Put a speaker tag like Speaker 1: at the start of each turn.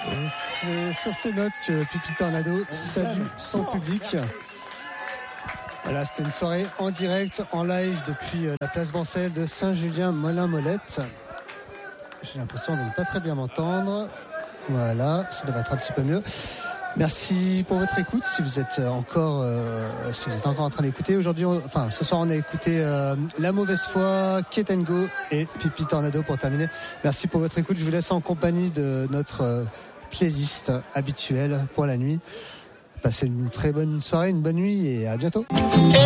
Speaker 1: Et c'est sur ces notes que Pipi Tornado salue son public. Voilà, c'était une soirée en direct, en live depuis la place Bancel de Saint-Julien-Molin-Molette. J'ai l'impression de ne pas très bien m'entendre. Voilà, ça devrait être un petit peu mieux. Merci pour votre écoute. Si vous êtes encore en train d'écouter aujourd'hui, ce soir on a écouté La Mauvaise Foi, Ketengo et Pipi Tornado pour terminer. Merci pour votre écoute. Je vous laisse en compagnie de notre playlist habituelle pour la nuit. Passez une très bonne soirée, une bonne nuit et à bientôt.